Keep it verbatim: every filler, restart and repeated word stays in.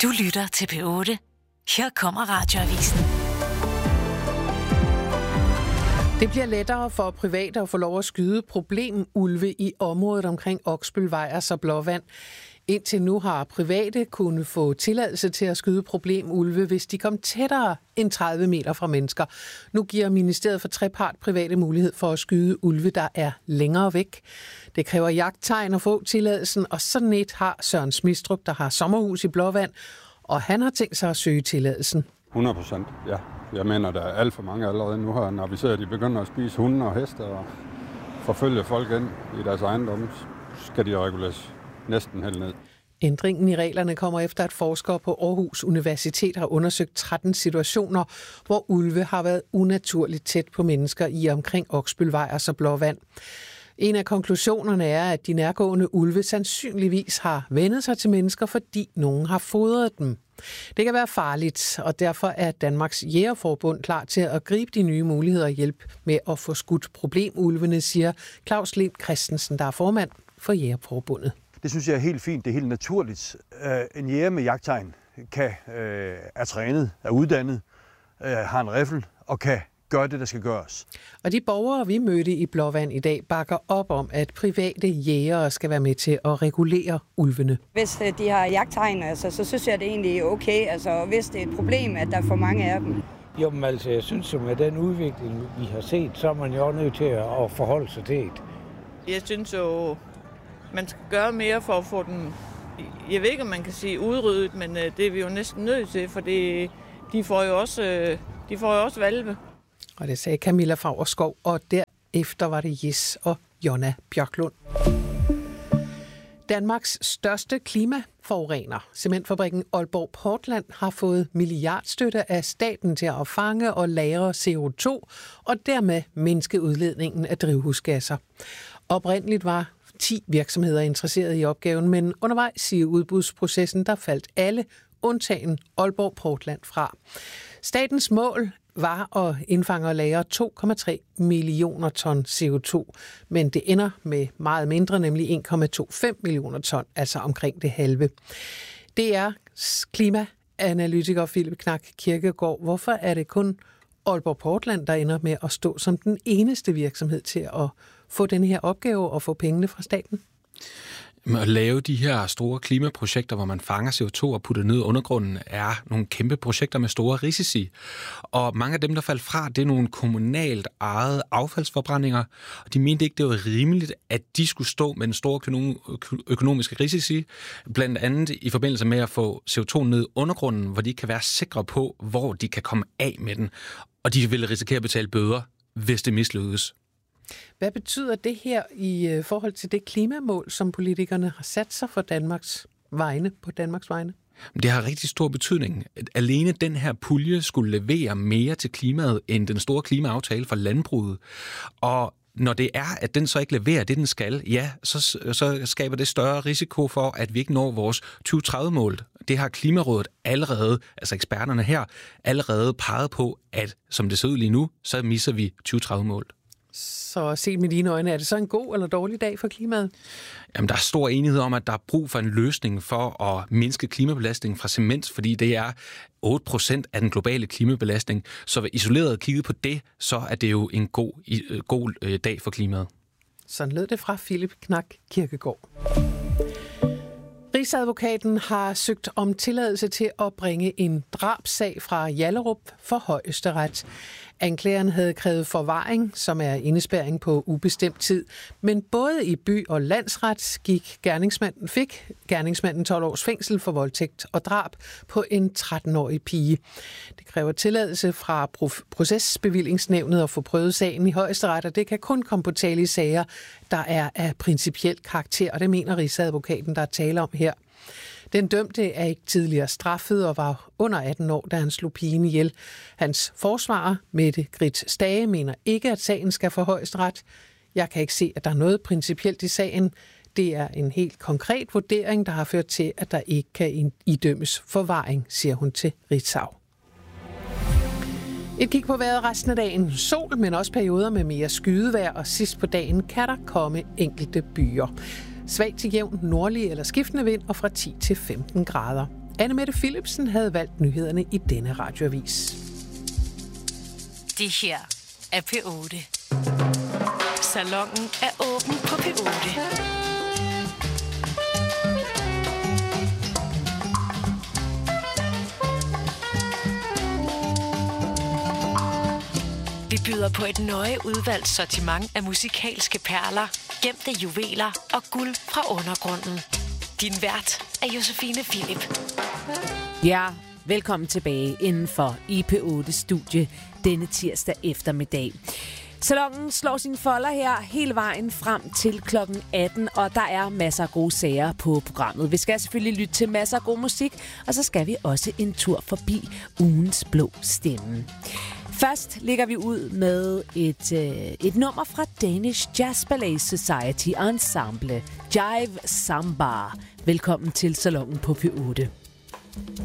Du lytter til P otte. Her kommer Radioavisen. Det bliver lettere for private at få lov at skyde problemulve i området omkring Oksbøl, Vejers og Blåvand. Indtil nu har private kunne få tilladelse til at skyde problemulve, hvis de kom tættere end tredive meter fra mennesker. Nu giver Ministeriet for Trepart private mulighed for at skyde ulve, der er længere væk. Det kræver jagttegn at få tilladelsen, og sådan et har Søren Smistrup, der har sommerhus i Blåvand, og han har tænkt sig at søge tilladelsen. hundrede procent, ja. Jeg mener, der er alt for mange allerede nu her, når vi ser, at de begynder at spise hunde og heste og forfølge folk ind i deres ejendomme, skal de reguleres næsten helt ned. Ændringen i reglerne kommer efter, at forskere på Aarhus Universitet har undersøgt tretten situationer, hvor ulve har været unaturligt tæt på mennesker i omkring Oksbøl, Vejers og Blåvand. En af konklusionerne er, at de nærgående ulve sandsynligvis har vænnet sig til mennesker, fordi nogen har fodret dem. Det kan være farligt, og derfor er Danmarks Jægerforbund klar til at gribe de nye muligheder og hjælpe med at få skudt problemulvene, siger Claus Lind Christensen, der er formand for Jægerforbundet. Det synes jeg er helt fint, det er helt naturligt. En jæger med jagttegn kan, øh, er trænet, er uddannet, øh, har en riffel og kan gøre det, der skal gøres. Og de borgere, vi mødte i Blåvand i dag, bakker op om, at private jægere skal være med til at regulere ulvene. Hvis de har jagttegn, altså, så synes jeg, det er egentlig okay. Altså, hvis det er et problem, at der er for mange af dem. Jo, men altså, jeg synes, at med den udvikling, vi har set, så er man jo nødt til at forholde sig til det. Jeg synes jo, man skal gøre mere for at få den, jeg ved ikke, om man kan sige udryddet, men det er vi jo næsten nødt til, for det, de får jo også, de får jo også valpe. Og det sagde Camilla Fagerskov, og derefter var det Jes og Jonna Bjørklund. Danmarks største klimaforurener, cementfabrikken Aalborg Portland, har fået milliardstøtte af staten til at fange og lagre C O to og dermed mindske udledningen af drivhusgasser. Oprindeligt var ti virksomheder interesseret i opgaven, men undervejs i udbudsprocessen, der faldt alle undtagen Aalborg Portland fra. Statens mål var at indfange og lagre to komma tre millioner ton C O to, men det ender med meget mindre, nemlig en komma toogtyve millioner ton, altså omkring det halve. Det er klimaanalytiker Philip Knak Kirkegaard. Hvorfor er det kun Aalborg Portland, der ender med at stå som den eneste virksomhed til at få den her opgave og få pengene fra staten? At lave de her store klimaprojekter, hvor man fanger C O to og putter ned i undergrunden, er nogle kæmpe projekter med store risici. Og mange af dem, der faldt fra, det er nogle kommunalt ejede affaldsforbrændinger. Og de mente ikke, det var rimeligt, at de skulle stå med den store økonomiske risici, blandt andet i forbindelse med at få C O to ned i undergrunden, hvor de kan være sikre på, hvor de kan komme af med den. Og de vil risikere at betale bøder, hvis det mislykkes. Hvad betyder det her i forhold til det klimamål, som politikerne har sat sig for Danmarks vegne, på Danmarks vegne? Det har rigtig stor betydning. Alene den her pulje skulle levere mere til klimaet end den store klimaaftale for landbruget. Og når det er, at den så ikke leverer det, den skal, ja, så, så skaber det større risiko for, at vi ikke når vores tyve tredive-mål. Det har Klimarådet allerede, altså eksperterne her, allerede peget på, at som det ser ud lige nu, så misser vi tyve tredive-mål. Så set med dine øjne, er det så en god eller dårlig dag for klimaet? Jamen, der er stor enighed om, at der er brug for en løsning for at mindske klimabelastningen fra cement, fordi det er otte procent af den globale klimabelastning. Så isoleret kigget på det, så er det jo en god, god dag for klimaet. Sådan lød det fra Philip Knak Kirkegaard. Rigsadvokaten har søgt om tilladelse til at bringe en drabssag fra Hjallerup for Højesteret. Anklageren havde krævet forvaring, som er indespærring på ubestemt tid, men både i by- og landsret gik gerningsmanden, fik gerningsmanden tolv års fængsel for voldtægt og drab på en tretten-årig pige. Det kræver tilladelse fra procesbevillingsnævnet at få prøvet sagen i Højesteret, og det kan kun komme på tale i sager, der er af principiel karakter, og det mener Rigsadvokaten, der er tale om her. Den dømte er ikke tidligere straffet og var under atten år, da han slog pigen ihjel. Hans forsvarer, Mette Grits Stage, mener ikke, at sagen skal for Højesteret. Jeg kan ikke se, at der er noget principielt i sagen. Det er en helt konkret vurdering, der har ført til, at der ikke kan idømmes forvaring, siger hun til Ritzau. Et kig på vejret resten af dagen. Sol, men også perioder med mere skydevejr, og sidst på dagen kan der komme enkelte byer. Svag til jævn nordlig eller skiftende vind og fra ti til femten grader. Annemette Philipsen havde valgt nyhederne i denne radioavis. Det her er P otte. Salonen er åben på P otte. Vi byder på et nøje udvalgt sortiment af musikalske perler, gemte juveler og guld fra undergrunden. Din vært er Josefine Philip. Ja, velkommen tilbage inden for I P otte studie denne tirsdag eftermiddag. Salonen slår sine folder her hele vejen frem til klokken atten, og der er masser af gode sager på programmet. Vi skal selvfølgelig lytte til masser af god musik, og så skal vi også en tur forbi ugens blå stemme. Først lægger vi ud med et, øh, et nummer fra Danish Jazz Ballet Society Ensemble, Jive Samba. Velkommen til Salonen på P otte.